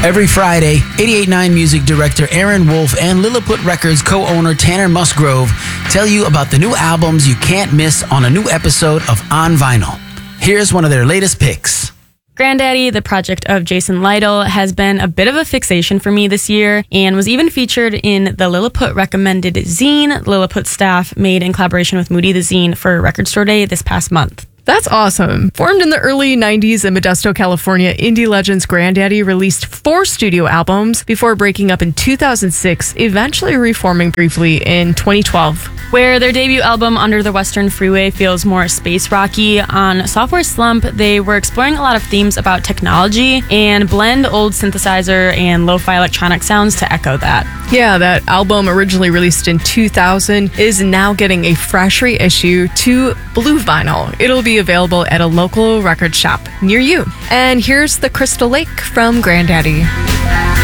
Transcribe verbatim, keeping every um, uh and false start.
Every Friday, eighty-eight point nine music director Aaron Wolf and Lilliput Records co-owner Tanner Musgrove tell you about the new albums you can't miss on a new episode of On Vinyl. Here's one of their latest picks. Grandaddy, the project of Jason Lytle, has been a bit of a fixation for me this year and was even featured in the Lilliput recommended zine Lilliput staff made in collaboration with Moody the Zine for Record Store Day this past month. That's awesome. Formed in the early nineties in Modesto, California, indie legends Grandaddy released four studio albums before breaking up in two thousand six, eventually reforming briefly in twenty twelve. Where their debut album, Under the Western Freeway, feels more space rocky, on Software Slump, they were exploring a lot of themes about technology and blend old synthesizer and lo-fi electronic sounds to echo that. Yeah, that album, originally released in two thousand, is now getting a fresh reissue to blue vinyl. It'll be available at a local record shop near you. And here's The Crystal Lake from Grandaddy.